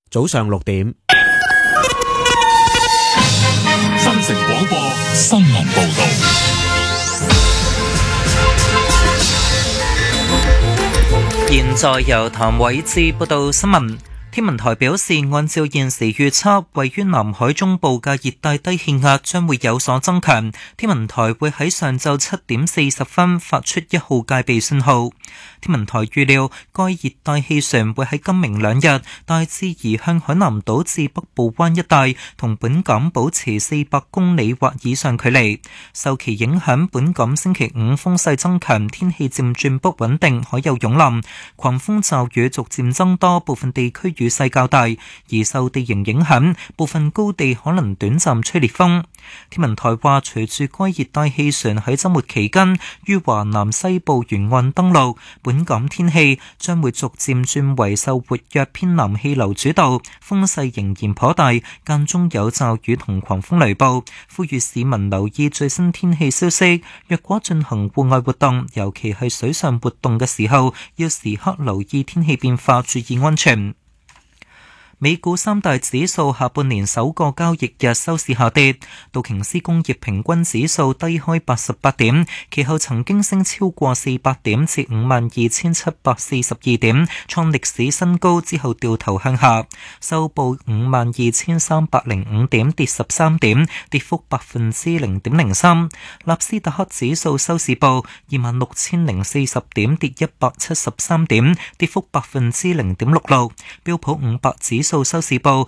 早上6點。 新城廣播新聞報道。 現在由譚偉志報道新聞。天文台表示，按照現時預測，位於南海中部嘅熱帶低氣壓將會有所增強。天文台會喺上晝7點40分發出1號戒備信號。天文台預料，該熱帶氣旋會喺今明2日大致移向海南島至北部灣一帶，同本港保持400公里或以上距離。受其影響，本港星期5風勢增強，天氣漸轉不穩定，海有湧浪，狂風驟雨逐漸增多，部分地區雨勢較大，而受地形影響，部分高地可能短暫吹烈風。天文台話，隨住該熱帶氣旋喺週末期間於華南西部沿岸登陸，本港天氣將會逐漸轉為受活躍偏南氣流主導，風勢仍然頗大，間中有驟雨同狂風雷暴。呼籲市民留意最新天氣消息，若果進行戶外活動，尤其係水上活動嘅時候，要時刻留意天氣變化，注意安全。美股三大指數下半年首個交易日收市下跌，道瓊斯工業平均指數低開88點，其後曾經升超過400點至52,742點，創歷史新高之後掉頭向下，收報52,305點，跌13點，跌幅0.03%。納斯達克指數收市報26,040點，跌173點，跌幅0.66%。標普500指數收市報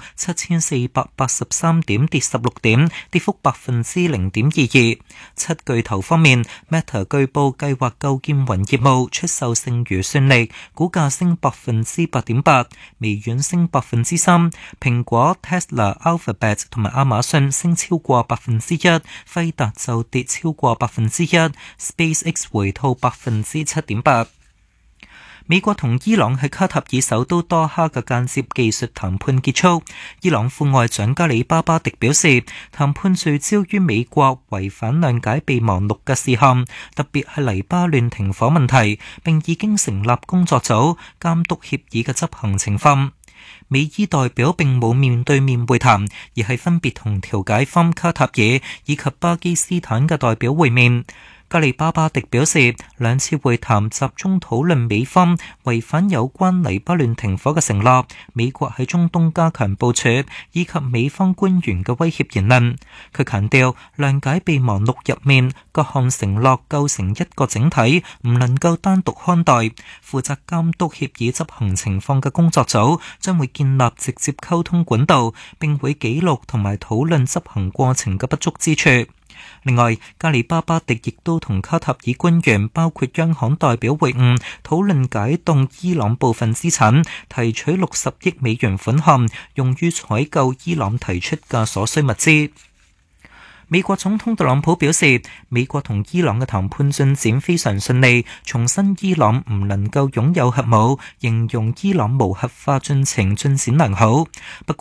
7,483點，跌16點，跌幅0.22%。七巨頭方面 ，Meta 據報計劃構建雲業務，出售剩餘算力，股價升8.8%，微軟升3%，蘋果、Tesla、Alphabet 同埋亞馬遜升超過1%，輝達就跌超過1%，SpaceX 回吐7.8%。美國同伊朗喺卡塔爾首都多哈嘅間接技術談判結束。伊朗副外長加里巴巴迪表示，談判聚焦於美國違反諒解備忘錄嘅事項，特別係黎巴嫩停火問題，並已經成立工作組監督協議嘅執行情況。美伊代表並冇面對面會談，而係分別同調解方卡塔爾以及巴基斯坦嘅代表會面。加里巴巴迪表示，兩次會談集中討論美方違反有關黎巴嫩停火嘅承諾，美國喺中東加強部署，以及美方官員嘅威脅言論。佢強調，諒解備忘錄入面各項承諾構成一個整體，唔能夠單獨看待。負責監督協議執行情況嘅工作組將會建立直接溝通管道，並會記錄同埋討論執行過程嘅不足之處。另外，加里巴巴迪亦都同卡塔爾官員，包括央行代表會晤，討論解凍伊朗部分資產，提取60億美元款項，用於採購伊朗提出嘅所需物資。美國總統特朗普表示，美國同伊朗嘅談判進展非常順利，重申伊朗唔能夠擁有核武，形容伊朗無核化進程進展良好。不過